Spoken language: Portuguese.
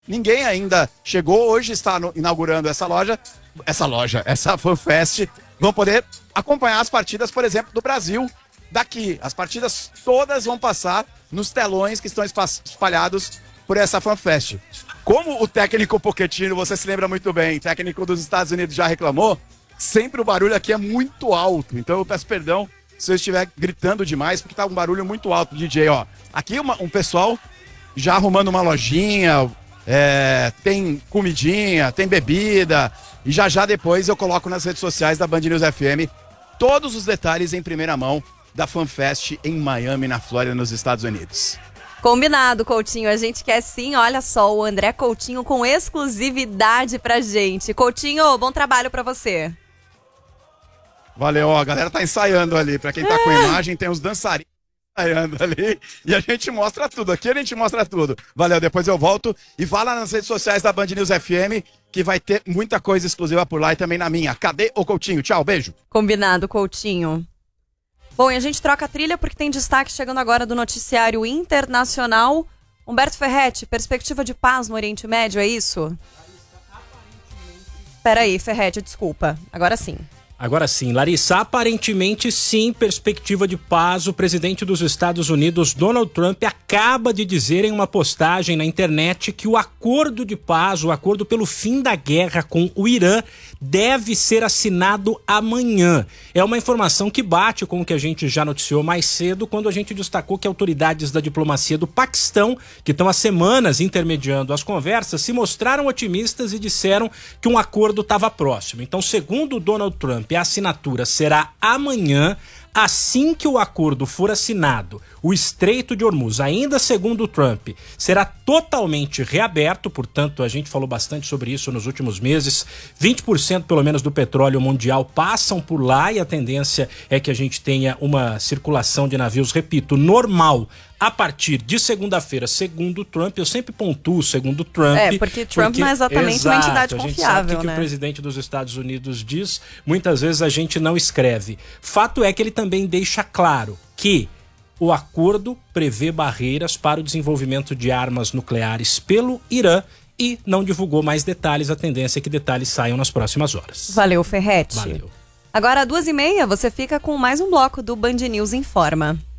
Ninguém ainda chegou, hoje está inaugurando essa FanFest. Vão poder acompanhar as partidas, por exemplo, do Brasil daqui. As partidas todas vão passar nos telões que estão espalhados por essa FanFest. Como o técnico Pochettino, você se lembra muito bem, técnico dos Estados Unidos, já reclamou, sempre o barulho aqui é muito alto. Então eu peço perdão se eu estiver gritando demais, porque tá um barulho muito alto, DJ, ó. Aqui um pessoal já arrumando uma lojinha, tem comidinha, tem bebida, e já depois eu coloco nas redes sociais da Band News FM todos os detalhes em primeira mão da FanFest em Miami, na Flórida, nos Estados Unidos. Combinado, Coutinho. A gente quer sim, olha só, o André Coutinho com exclusividade pra gente. Coutinho, bom trabalho pra você. Valeu, ó, a galera tá ensaiando ali. Pra quem tá com a imagem, tem os dançarinos ensaiando ali. E a gente mostra tudo, aqui a gente mostra tudo. Valeu, depois eu volto e vá lá nas redes sociais da Band News FM, que vai ter muita coisa exclusiva por lá e também na minha. Cadê o Coutinho? Tchau, beijo. Combinado, Coutinho. Bom, e a gente troca a trilha porque tem destaque chegando agora do noticiário internacional. Humberto Ferretti, perspectiva de paz no Oriente Médio, é isso? Peraí, Ferretti, desculpa. Agora sim. Agora sim, Larissa, aparentemente sim, perspectiva de paz. O presidente dos Estados Unidos, Donald Trump, acaba de dizer em uma postagem na internet que o acordo de paz, o acordo pelo fim da guerra com o Irã, deve ser assinado amanhã. É uma informação que bate com o que a gente já noticiou mais cedo, quando a gente destacou que autoridades da diplomacia do Paquistão, que estão há semanas intermediando as conversas, se mostraram otimistas e disseram que um acordo estava próximo. Então, segundo Donald Trump, a assinatura será amanhã. Assim que o acordo for assinado, o Estreito de Hormuz, ainda segundo Trump, será totalmente reaberto. Portanto, a gente falou bastante sobre isso nos últimos meses. 20% pelo menos do petróleo mundial passam por lá e a tendência é que a gente tenha uma circulação de navios, repito, normal a partir de segunda-feira, segundo Trump. Eu sempre pontuo segundo Trump. Porque Trump não é exatamente uma entidade confiável, a gente sabe que né? o presidente dos Estados Unidos diz, muitas vezes a gente não escreve. Fato é que ele também deixa claro que o acordo prevê barreiras para o desenvolvimento de armas nucleares pelo Irã e não divulgou mais detalhes. A tendência é que detalhes saiam nas próximas horas. Valeu, Ferretti. Valeu. Agora, às 2h30, você fica com mais um bloco do Band News Informa.